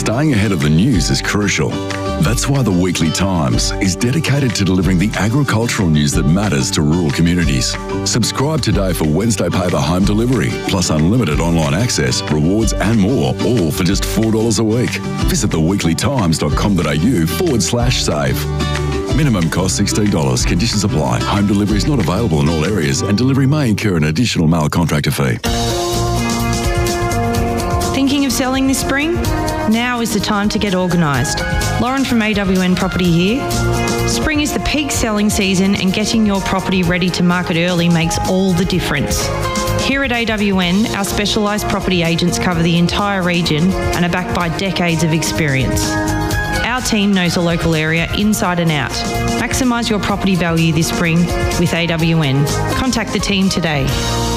staying ahead of the news is crucial. That's why the Weekly Times is dedicated to delivering the agricultural news that matters to rural communities. Subscribe today for Wednesday paper home delivery, plus unlimited online access, rewards and more, all for just $4 a week. Visit theweeklytimes.com.au/save. Minimum cost $16. Conditions apply. Home delivery is not available in all areas and delivery may incur an additional mail contractor fee. Thinking of selling this spring? Now is the time to get organised. Lauren from AWN Property here. Spring is the peak selling season and getting your property ready to market early makes all the difference. Here at AWN, our specialised property agents cover the entire region and are backed by decades of experience. Our team knows the local area inside and out. Maximise your property value this spring with AWN. Contact the team today.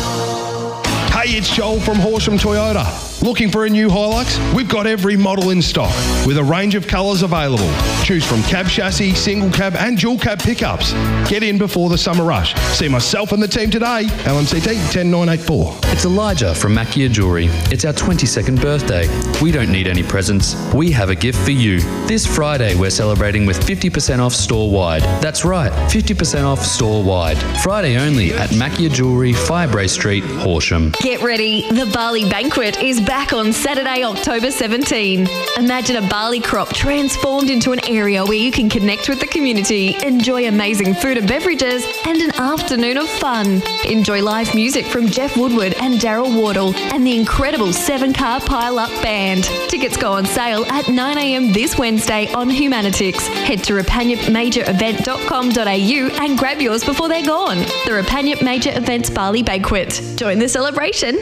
Hey, it's Joel from Horsham Toyota. Looking for a new Hilux? We've got every model in stock with a range of colours available. Choose from cab chassis, single cab and dual cab pickups. Get in before the summer rush. See myself and the team today. LMCT 10984. It's Elijah from Macchia Jewellery. It's our 22nd birthday. We don't need any presents. We have a gift for you. This Friday we're celebrating with 50% off store-wide. That's right, 50% off store-wide. Friday only at Macchia Jewellery, Firebrae Street, Horsham. Get ready, the Barley Banquet is back on Saturday, October 17. Imagine a barley crop transformed into an area where you can connect with the community, enjoy amazing food and beverages, and an afternoon of fun. Enjoy live music from Jeff Woodward and Daryl Wardle and the incredible 7-car pile-up band. Tickets go on sale at 9 a.m. this Wednesday on Humanitix. Head to repanupmajorevent.com.au and grab yours before they're gone. The Repanup Major Events Barley Banquet. Join the celebration.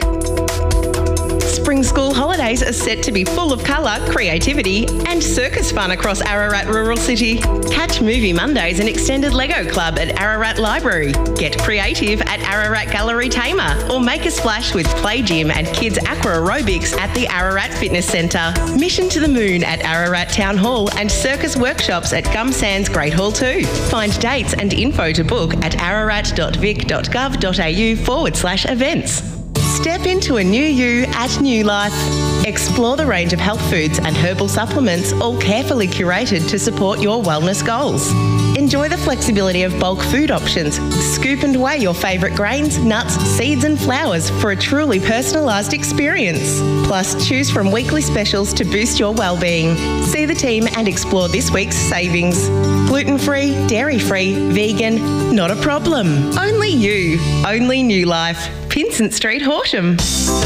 Spring school holidays are set to be full of colour, creativity and circus fun across Ararat Rural City. Catch Movie Mondays and Extended Lego Club at Ararat Library. Get creative at Ararat Gallery Tamer or make a splash with Play Gym and Kids Aqua Aerobics at the Ararat Fitness Centre. Mission to the Moon at Ararat Town Hall and circus workshops at Gum Sands Great Hall 2. Find dates and info to book at ararat.vic.gov.au/events. Step into a new you at New Life. Explore the range of health foods and herbal supplements, all carefully curated to support your wellness goals. Enjoy the flexibility of bulk food options. Scoop and weigh your favourite grains, nuts, seeds and flowers for a truly personalised experience. Plus, choose from weekly specials to boost your well-being. See the team and explore this week's savings. Gluten-free, dairy-free, vegan, not a problem. Only you. Only New Life. Pinsent Street, Horsham.